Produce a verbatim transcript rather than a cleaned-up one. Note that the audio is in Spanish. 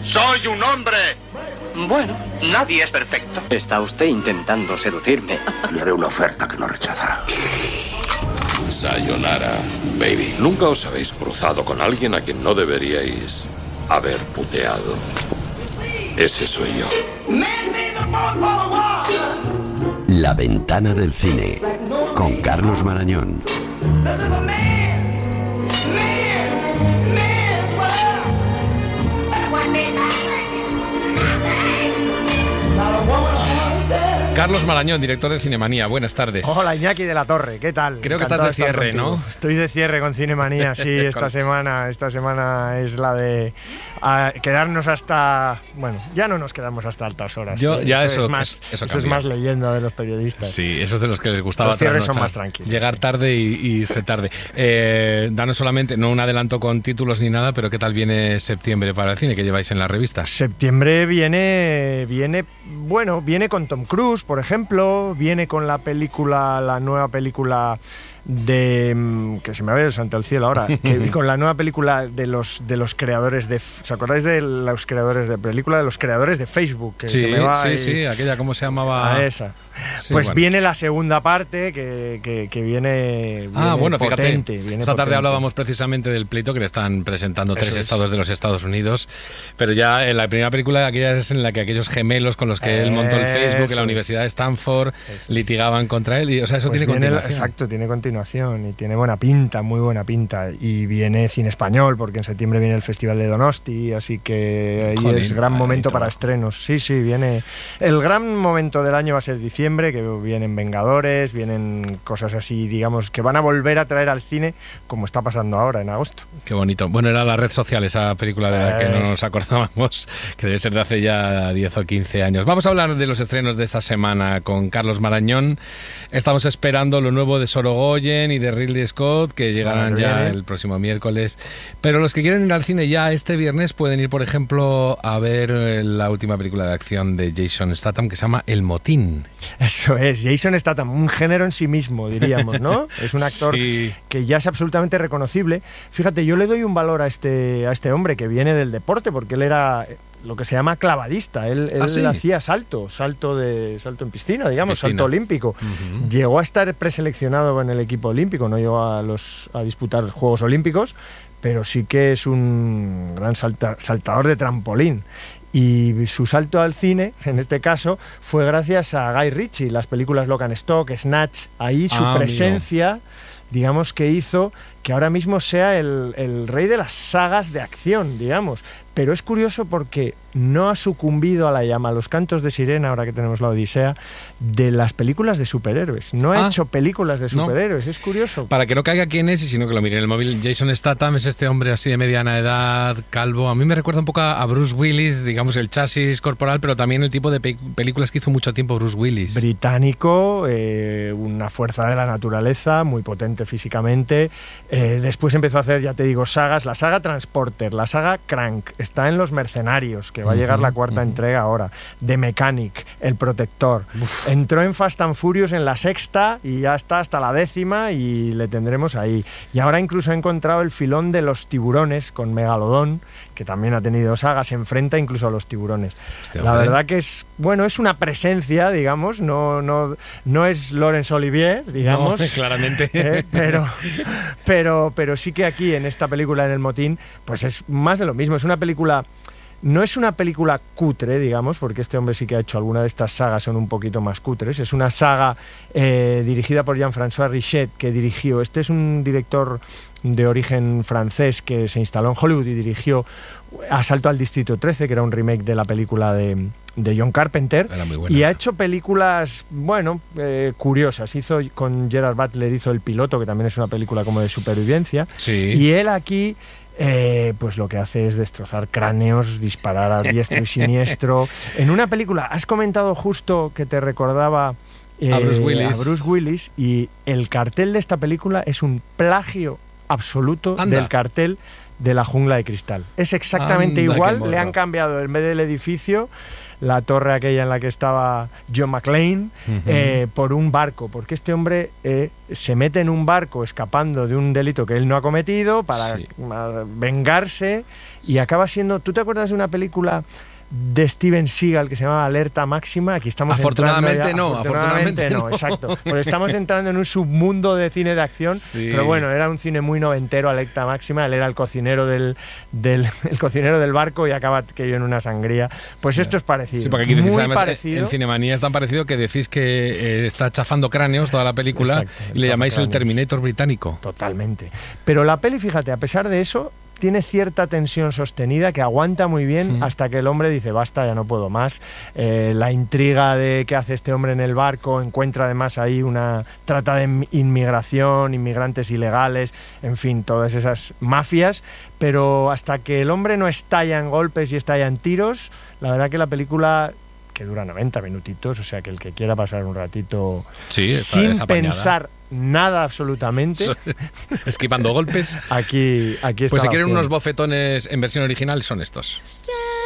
Soy un hombre. Bueno, nadie es perfecto. Está usted intentando seducirme. Le haré una oferta que no rechazará. Sayonara, baby. ¿Nunca os habéis cruzado con alguien a quien no deberíais haber puteado? Ese soy yo. La ventana del cine, con Carlos Marañón. Carlos Marañón, director de Cinemanía, buenas tardes. Hola, Iñaki de la Torre, ¿qué tal? Creo que Encantado estás de cierre, contigo. ¿no? Estoy de cierre con Cinemanía, sí, esta con... semana esta semana es la de a, quedarnos hasta... Bueno, ya no nos quedamos hasta altas horas. Yo, ¿sí? ya eso, eso, es más, eso, eso es más leyenda de los periodistas. Sí, eso es de los que les gustaba. Los cierres son más tranquilos. Llegar tarde y, y irse tarde. Eh, danos solamente, no un adelanto con títulos ni nada, pero ¿qué tal viene septiembre para el cine que lleváis en la revista? Septiembre viene, viene, bueno, viene con Tom Cruise, por ejemplo, viene con la película, la nueva película de que se me va el santo al cielo ahora, que con la nueva película de los de los creadores de, ¿os acordáis de los creadores de película de los creadores de Facebook? Que sí, se me va sí, y... sí, aquella, ¿cómo se llamaba? A esa. Sí, pues bueno. Viene la segunda parte que, que, que viene, viene ah, bueno, potente. Fíjate, viene esta tarde potente. hablábamos precisamente del pleito que le están presentando tres Eso estados es. de los Estados Unidos, pero ya en la primera película, aquella es en la que aquellos gemelos con los que él montó el Facebook en la Universidad de Stanford litigaban contra él, y o sea, eso pues tiene viene, continuación. Exacto, tiene continuación y tiene buena pinta, muy buena pinta, y viene cine español, porque en septiembre viene el Festival de Donosti, así que ahí Jolín, es gran momento ahí para estrenos. Sí, sí, viene... El gran momento del año va a ser diciembre, que vienen Vengadores, vienen cosas así, digamos, que van a volver a traer al cine, como está pasando ahora en agosto. Qué bonito. Bueno, era La Red Social, esa película de la que no nos acordábamos, que debe ser de hace ya diez o quince años. Vamos a hablar de los estrenos de esta semana con Carlos Marañón. Estamos esperando lo nuevo de Sorogoyen y de Ridley Scott, que llegarán ya el próximo miércoles. Pero los que quieren ir al cine ya este viernes pueden ir, por ejemplo, a ver la última película de acción de Jason Statham, que se llama El Motín. Eso es, Jason Statham, un género en sí mismo, diríamos, ¿no? Es un actor sí. que ya es absolutamente reconocible. Fíjate, yo le doy un valor a este, a este hombre que viene del deporte, porque él era lo que se llama clavadista. Él, él ¿Ah, sí? hacía salto, salto de salto en piscina, digamos, piscina. salto olímpico. Uh-huh. Llegó a estar preseleccionado en el equipo olímpico, no llegó a, los, a disputar Juegos Olímpicos, pero sí que es un gran salta, saltador de trampolín. Y su salto al cine, en este caso, fue gracias a Guy Ritchie, las películas Lock and Stock, Snatch. Ahí su ah, presencia, amigo. digamos que hizo que ahora mismo sea el, el rey de las sagas de acción, digamos. Pero es curioso porque no ha sucumbido a la llama, a los cantos de sirena, ahora que tenemos la Odisea, de las películas de superhéroes. No ha ah, hecho películas de superhéroes, no. es curioso. Para que no caiga quién es, y sino que lo mire en el móvil, Jason Statham es este hombre así de mediana edad, calvo. A mí me recuerda un poco a Bruce Willis, digamos el chasis corporal, pero también el tipo de pe- películas que hizo mucho tiempo Bruce Willis. Británico, eh, una fuerza de la naturaleza, muy potente físicamente. Eh, después empezó a hacer, ya te digo, sagas. La saga Transporter, la saga Crank, está en Los Mercenarios, que va a llegar uh-huh, la cuarta uh-huh. entrega ahora. The Mechanic, El Protector. Uf. Entró en Fast and Furious en la sexta y ya está hasta la décima y le tendremos ahí. Y ahora incluso ha encontrado el filón de Los Tiburones con Megalodón, que también ha tenido sagas, se enfrenta incluso a los tiburones. Este la verdad que es, bueno, es una presencia, digamos, no, no, no es Laurence Olivier, digamos. No, claramente. Eh, pero, pero, pero sí que aquí, en esta película, en El Motín, pues es más de lo mismo. Es una película... No es una película cutre, digamos, porque este hombre sí que ha hecho alguna de estas sagas, son un poquito más cutres. Es una saga eh, dirigida por Jean-François Richet, que dirigió... Este es un director de origen francés que se instaló en Hollywood y dirigió Asalto al Distrito trece, que era un remake de la película de, de John Carpenter. Era muy buena y esa. Ha hecho películas, bueno, eh, curiosas. Hizo con Gerard Butler, hizo El Piloto, que también es una película como de supervivencia. Sí. Y él aquí... Eh, pues lo que hace es destrozar cráneos, disparar a diestro y siniestro. En una película, has comentado justo que te recordaba eh, a, Bruce Willis. a Bruce Willis, y el cartel de esta película es un plagio absoluto Anda. del cartel de La Jungla de Cristal. Es exactamente Anda, igual, le han cambiado en vez del edificio la torre aquella en la que estaba John McClane, uh-huh. eh, por un barco, porque este hombre eh, se mete en un barco escapando de un delito que él no ha cometido para sí. vengarse, y acaba siendo... ¿Tú te acuerdas de una película de Steven Seagal que se llama Alerta Máxima? Aquí estamos afortunadamente entrando ya, no, afortunadamente, afortunadamente no, no, exacto. Porque estamos entrando en un submundo de cine de acción, sí. pero bueno, era un cine muy noventero, Alerta Máxima. Él era el cocinero del, del el cocinero del barco y acaba aquello en una sangría. Pues esto es parecido. Sí, porque aquí decís, muy además, parecido. En Cinemanía es tan parecido que decís que eh, está chafando cráneos toda la película. Exacto, y le llamáis cráneos. El Terminator británico. Totalmente. Pero la peli, fíjate, a pesar de eso, tiene cierta tensión sostenida que aguanta muy bien sí. hasta que el hombre dice basta, ya no puedo más. Eh, la intriga de qué hace este hombre en el barco, encuentra además ahí una trata de inmigración, inmigrantes ilegales, en fin, todas esas mafias, pero hasta que el hombre no estalla en golpes y estalla en tiros, la verdad que la película, que dura noventa minutitos, o sea que el que quiera pasar un ratito sí, sin pensar nada absolutamente, esquivando golpes, aquí, aquí está. Pues si quieren unos bofetones en versión original son estos.